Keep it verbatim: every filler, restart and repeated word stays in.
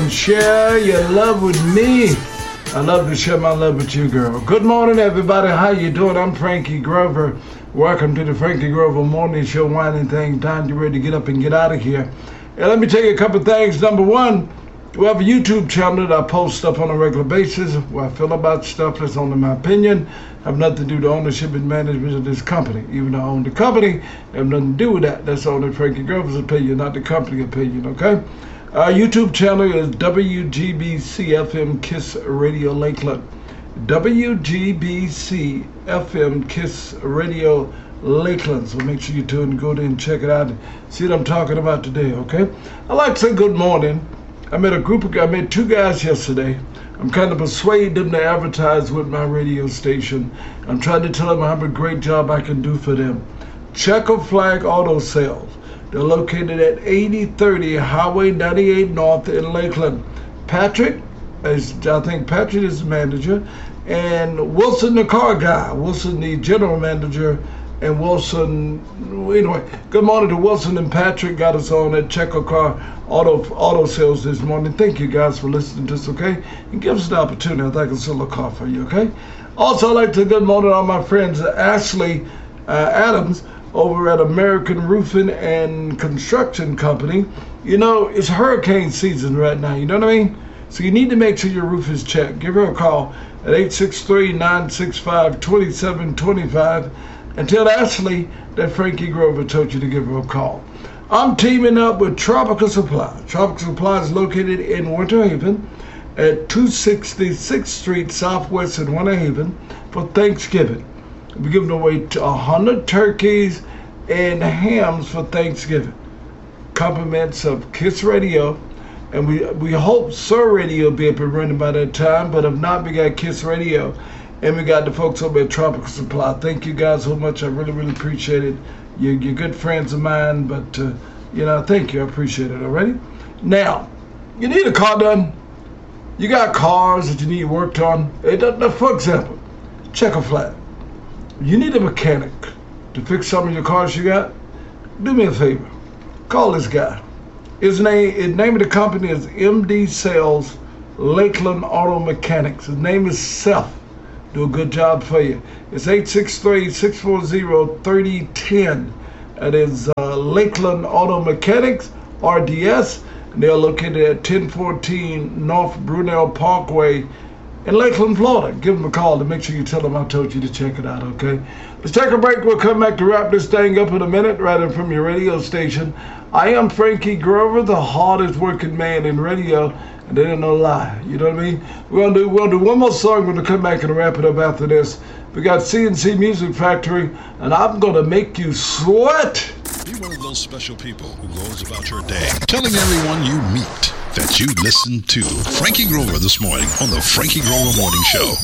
and share your love with me. I love to share my love with you, girl. Good morning, everybody. How you doing? I'm Frankie Grover. Welcome to the Frankie Grover Morning Show. Winding things down. You ready to get up and get out of here? And let me tell you a couple things. Number one, we have a YouTube channel that I post stuff on a regular basis where I feel about stuff that's only my opinion. Have nothing to do with the ownership and management of this company. Even though I own the company, I have nothing to do with that. That's only Frankie Grover's opinion, not the company opinion, okay? Our YouTube channel is W G B C F M Kiss Radio Lakeland. W G B C F M Kiss Radio Lakeland. So make sure you tune and go there and check it out and see what I'm talking about today, okay? I'd like to say good morning. I met a group of guys, I met two guys yesterday. I'm kind of persuading them to advertise with my radio station. I'm trying to tell them I have a great job I can do for them. Checker Flag Auto Sales. They're located at eighty thirty Highway ninety-eight North in Lakeland. Patrick, is, I think Patrick is the manager, and Wilson the car guy. Wilson the general manager, and Wilson, anyway, good morning to Wilson and Patrick. Got us on at Checker Car Auto Auto Sales this morning. Thank you guys for listening to us, okay? And give us the opportunity. I think I can sell a car for you, okay? Also, I'd like to good morning to all my friends, Ashley uh, Adams, over at American Roofing and Construction Company. You know, it's hurricane season right now, you know what I mean? So you need to make sure your roof is checked. Give her a call at eight six three, nine six five, two seven two five and tell Ashley that Frankie Grover told you to give her a call. I'm teaming up with Tropical Supply. Tropical Supply is located in Winter Haven at two sixty-sixth Street Southwest in Winter Haven for Thanksgiving. We're giving away one hundred turkeys and hams for Thanksgiving. Compliments of Kiss Radio. And we we hope Sir Radio will be up and running by that time. But if not, we got Kiss Radio. And we got the folks over at Tropical Supply. Thank you guys so much. I really, really appreciate it. You're, you're good friends of mine. But, uh, you know, thank you. I appreciate it already. Now, you need a car done. You got cars that you need worked on. It, for example, Checker Flag. You need a mechanic to fix some of your cars you got? Do me a favor. Call this guy. His name, his name of the company is M D Sales Lakeland Auto Mechanics. His name is Seth. Do a good job for you. It's eight six three, six four zero, three zero one zero. That is uh, Lakeland Auto Mechanics, R D S. And they're located at ten fourteen North Brunel Parkway in Lakeland, Florida. Give them a call to make sure you tell them I told you to check it out, okay? Let's take a break. We'll come back to wrap this thing up in a minute, right in from your radio station. I am Frankie Grover, the hardest working man in radio, and they ain't no lie. You know what I mean? We're gonna do we're gonna do one more song. We're gonna come back and wrap it up after this. We got C N C Music Factory, and I'm gonna make you sweat. Be one of those special people who goes about your day telling everyone you meet that you listen to Frankie Grover this morning on the Frankie Grover Morning Show.